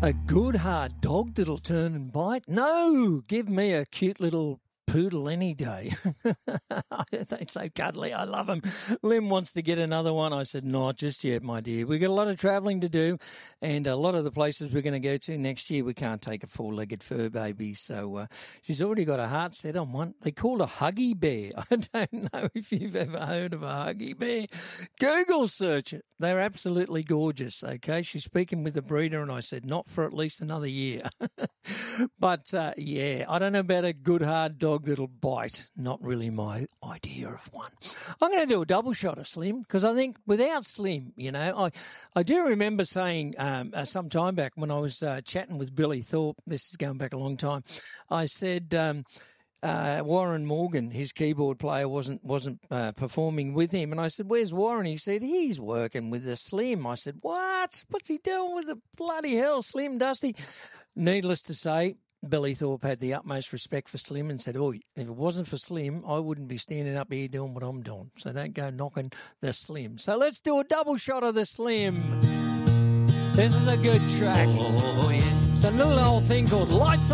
A good hard dog that'll turn and bite? No, give me a cute little poodle any day. They're so cuddly. I love them. Lim wants to get another one. I said, not just yet, my dear. We've got a lot of travelling to do, and a lot of the places we're going to go to next year, we can't take a four-legged fur baby. So she's already got her heart set on one. They're called a Huggy Bear. I don't know if you've ever heard of a Huggy Bear. Google search it. They're absolutely gorgeous, okay? She's speaking with the breeder, and I said, not for at least another year. But, yeah, I don't know about a good hard dog that'll bite. Not really my idea of one. I'm going to do a double shot of Slim because I think without Slim, you know, I do remember saying some time back when I was chatting with Billy Thorpe, this is going back a long time, I said Warren Morgan, his keyboard player, wasn't performing with him. And I said, where's Warren? He said, he's working with the Slim. I said, what? What's he doing with the bloody hell, Slim Dusty? Needless to say, Billy Thorpe had the utmost respect for Slim and said, oh, if it wasn't for Slim, I wouldn't be standing up here doing what I'm doing. So don't go knocking the Slim. So let's do a double shot of the Slim. This is a good track. Oh, yeah. It's a little old thing called Lights